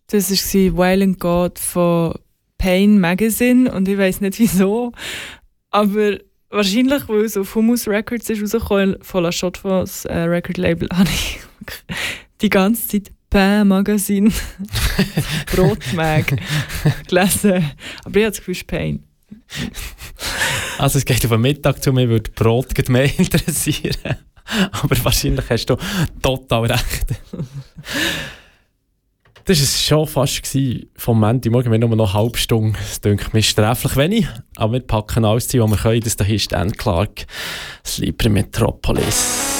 Das war Wild and God von Pain Magazine und ich weiss nicht wieso, aber wahrscheinlich, weil es auf Hummus Records ist rausgekommen, von La Chotte, von das Record-Label, habe ich die ganze Zeit Pain Magazine Brotmag gelesen. Aber ich habe das Gefühl, es ist Pain. Also es geht auf den Mittag zu, mir würde Brot mehr interessieren. Aber wahrscheinlich hast du total recht. Das war es schon fast vom Montagmorgen. Wir haben nur noch eine halbe Stunde. Das denke mir sträflich wenig. Aber wir packen alles, was wir können. Das hier ist Dan Clark, Sleeper Metropolis.